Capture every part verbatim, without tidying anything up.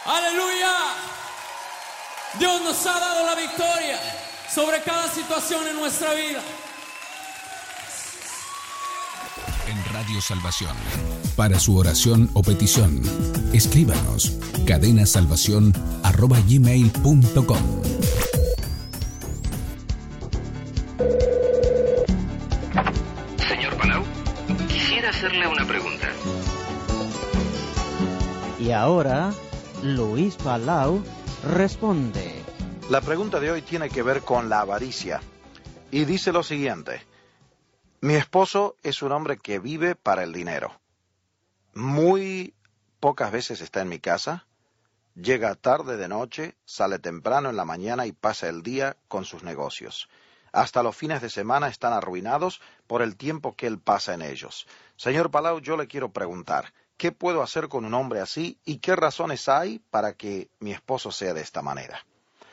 Aleluya. Dios nos ha dado la victoria sobre cada situación en nuestra vida. En Radio Salvación, para su oración o petición, escríbanos cadenasalvación arroba gmail punto com. Señor Palau, quisiera hacerle una pregunta. Y ahora, Luis Palau responde. La pregunta de hoy tiene que ver con la avaricia. Y dice lo siguiente: mi esposo es un hombre que vive para el dinero. Muy pocas veces está en mi casa. Llega tarde de noche, sale temprano en la mañana y pasa el día con sus negocios. Hasta los fines de semana están arruinados por el tiempo que él pasa en ellos. Señor Palau, yo le quiero preguntar, ¿qué puedo hacer con un hombre así y qué razones hay para que mi esposo sea de esta manera?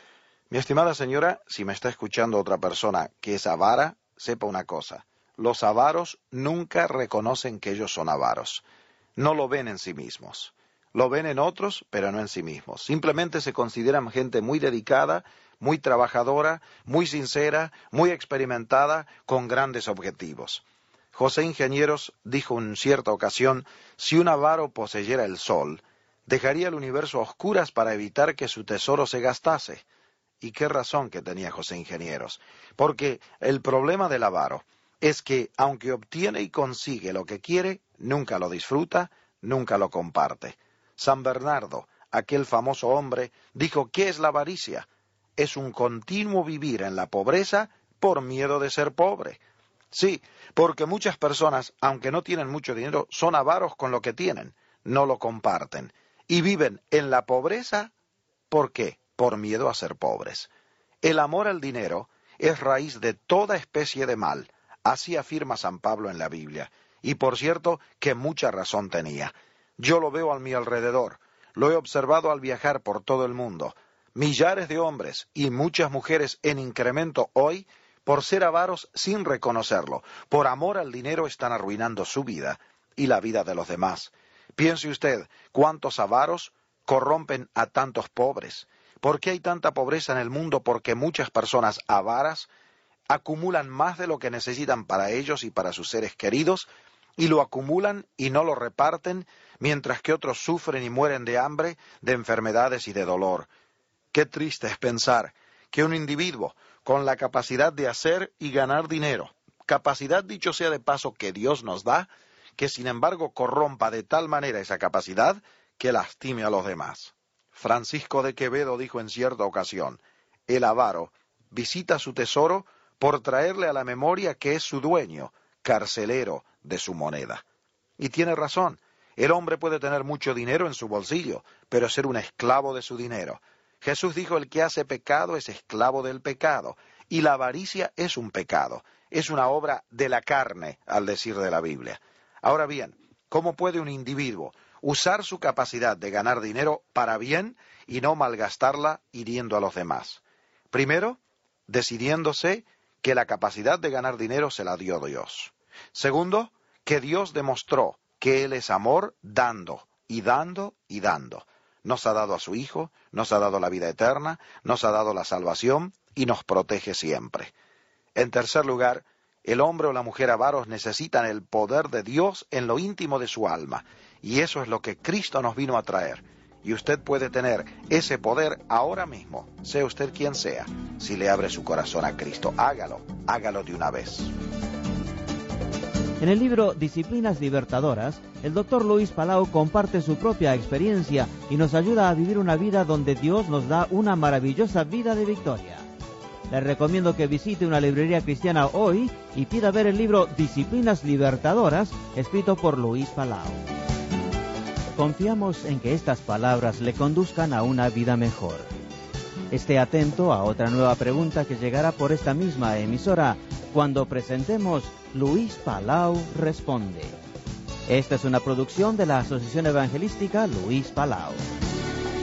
Mi estimada señora, si me está escuchando otra persona que es avara, sepa una cosa: los avaros nunca reconocen que ellos son avaros. No lo ven en sí mismos. Lo ven en otros, pero no en sí mismos. Simplemente se consideran gente muy dedicada, muy trabajadora, muy sincera, muy experimentada, con grandes objetivos. José Ingenieros dijo en cierta ocasión: si un avaro poseyera el sol, dejaría el universo a oscuras para evitar que su tesoro se gastase. ¿Y qué razón que tenía José Ingenieros? Porque el problema del avaro es que, aunque obtiene y consigue lo que quiere, nunca lo disfruta, nunca lo comparte. San Bernardo, aquel famoso hombre, dijo: ¿qué es la avaricia? Es un continuo vivir en la pobreza por miedo de ser pobre. Sí, porque muchas personas, aunque no tienen mucho dinero, son avaros con lo que tienen, no lo comparten, y viven en la pobreza. ¿Por qué? Por miedo a ser pobres. El amor al dinero es raíz de toda especie de mal, así afirma San Pablo en la Biblia, y por cierto que mucha razón tenía. Yo lo veo a mi alrededor, lo he observado al viajar por todo el mundo. Millares de hombres y muchas mujeres en incremento hoy, por ser avaros sin reconocerlo, por amor al dinero, están arruinando su vida y la vida de los demás. Piense usted, ¿cuántos avaros corrompen a tantos pobres? ¿Por qué hay tanta pobreza en el mundo? Porque muchas personas avaras acumulan más de lo que necesitan para ellos y para sus seres queridos, y lo acumulan y no lo reparten, mientras que otros sufren y mueren de hambre, de enfermedades y de dolor. Qué triste es pensar que un individuo con la capacidad de hacer y ganar dinero, capacidad, dicho sea de paso, que Dios nos da, que sin embargo corrompa de tal manera esa capacidad que lastime a los demás. Francisco de Quevedo dijo en cierta ocasión: el avaro visita su tesoro por traerle a la memoria que es su dueño, carcelero de su moneda. Y tiene razón. El hombre puede tener mucho dinero en su bolsillo, pero ser un esclavo de su dinero. Jesús dijo: el que hace pecado es esclavo del pecado. Y la avaricia es un pecado. Es una obra de la carne, al decir de la Biblia. Ahora bien, ¿cómo puede un individuo usar su capacidad de ganar dinero para bien y no malgastarla hiriendo a los demás? Primero, decidiéndose que la capacidad de ganar dinero se la dio Dios. Segundo, que Dios demostró que Él es amor dando, y dando, y dando. Nos ha dado a su Hijo, nos ha dado la vida eterna, nos ha dado la salvación y nos protege siempre. En tercer lugar, el hombre o la mujer avaros necesitan el poder de Dios en lo íntimo de su alma, y eso es lo que Cristo nos vino a traer. Y usted puede tener ese poder ahora mismo, sea usted quien sea, si le abre su corazón a Cristo. Hágalo, hágalo de una vez. En el libro Disciplinas Libertadoras, el doctor Luis Palau comparte su propia experiencia y nos ayuda a vivir una vida donde Dios nos da una maravillosa vida de victoria. Le recomiendo que visite una librería cristiana hoy y pida ver el libro Disciplinas Libertadoras, escrito por Luis Palau. Confiamos en que estas palabras le conduzcan a una vida mejor. Esté atento a otra nueva pregunta que llegará por esta misma emisora cuando presentemos Luis Palau Responde. Esta es una producción de la Asociación Evangelística Luis Palau.